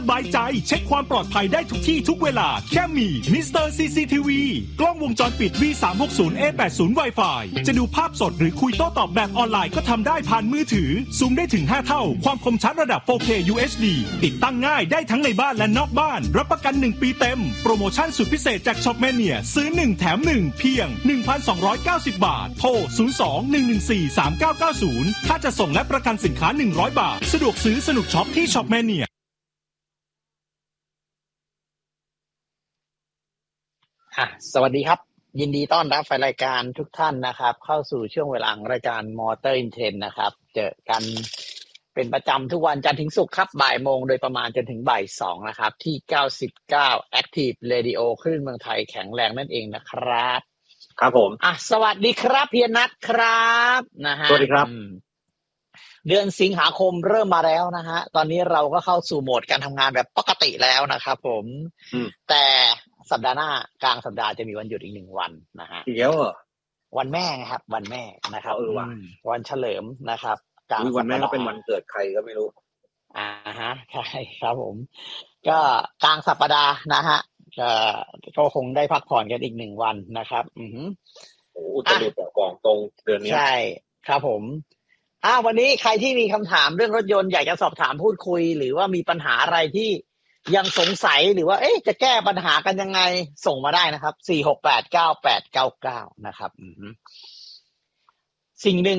สบายใจเช็คความปลอดภัยได้ทุกที่ทุกเวลาแค่มีมิสเตอร์ CCTV กล้องวงจรปิด V360A80 Wi-Fi จะดูภาพสดหรือคุยโต้ตอบแบบออนไลน์ก็ทำได้ผ่านมือถือซูมได้ถึง5เท่าความคมชัดระดับ 4K UHD ติดตั้งง่ายได้ทั้งในบ้านและนอกบ้านรับประกัน1ปีเต็มโปรโมชั่นสุดพิเศษจาก Shopmania ซื้อ1แถม1เพียง 1,290 บาทโทร 02-114-3990 ถ้าจะส่งและประกันสินค้า100 บาทสะดวกซื้อสนุกช็อปที่ Shopmania สวัสดีครับยินดีต้อนรับแฟนรายการทุกท่านนะครับเข้าสู่ช่วงเวลารายการมอเตอร์อินเทรนด์นะครับเจอกันเป็นประจำทุกวันจันทร์ถึงศุกร์ครับบ่ายโมงโดยประมาณจนถึงบ่ายสองนะครับที่99 Active Radio คลื่นเมืองไทยแข็งแรงนั่นเองนะครับครับผมสวัสดีครับเพียรนัทครับนะฮะสวัสดีครับเดือนสิงหาคมเริ่มมาแล้วนะฮะตอนนี้เราก็เข้าสู่โหมดการทำงานแบบปกติแล้วนะครับผมแต่สัปดาห์หน้ากลางสัปดาห์จะมีวันหยุดอีก1วันนะฮะเดี๋ยววันแม่ครับวันแม่นะครับวันเฉลิมนะครับกลางวันแม่ก็เป็นวันเกิดใครก็ไม่รู้ใช่ครับผมก็กลางสัปดาห์นะฮะก็คงได้พักผ่อนกันอีก1วันนะครับโอ้จะดูแต่กองตรงเดือนนี้ใช่ครับผมวันนี้ใครที่มีคำถามเรื่องรถยนต์อยากจะสอบถามพูดคุยหรือว่ามีปัญหาอะไรที่ยังสงสัยหรือว่าจะแก้ปัญหากันยังไงส่งมาได้นะครับ4689899นะครับสิ่งหนึ่ง